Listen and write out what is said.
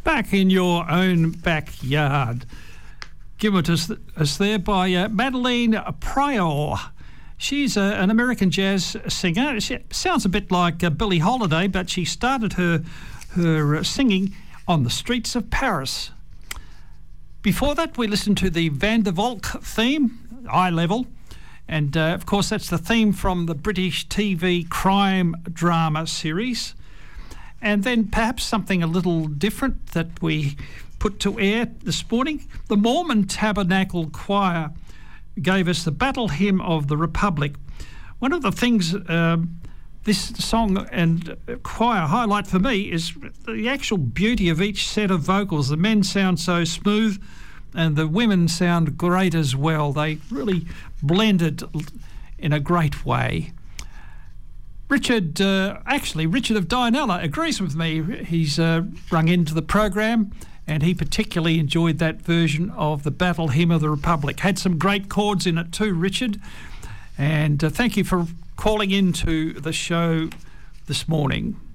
Back in Your Own Backyard. Given to us there by Madeline Pryor. She's an American jazz singer. She sounds a bit like Billie Holiday, but she started her singing on the streets of Paris. Before that, we listened to the Van der Valk theme, Eye Level. And, of course, that's the theme from the British TV crime drama series. And then perhaps something a little different that we put to air this morning. The Mormon Tabernacle Choir gave us the Battle Hymn of the Republic. One of the things this song and choir highlight for me is the actual beauty of each set of vocals. The men sound so smooth and the women sound great as well. They really blended in a great way. Richard of Dianella agrees with me. He's rung into the program and he particularly enjoyed that version of the Battle Hymn of the Republic. Had some great chords in it too, Richard. And thank you for calling into the show this morning.